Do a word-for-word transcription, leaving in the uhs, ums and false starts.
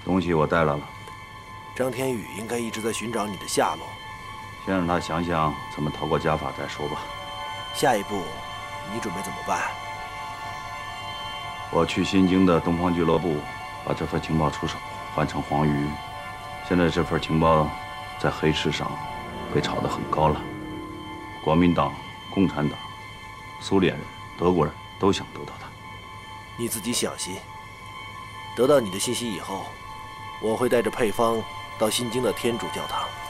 东西我带来了。 张天宇应该一直在寻找你的下落。 先让他想想怎么逃过家法再说吧。 下一步，你准备怎么办？ 我去新京的东方俱乐部，把这份情报出手，换成黄鱼。现在这份情报在黑市上被炒得很高了。国民党、共产党、苏联人、德国人都想得到它。 你自己小心。得到你的信息以后，我会带着配方到新京的天主教堂。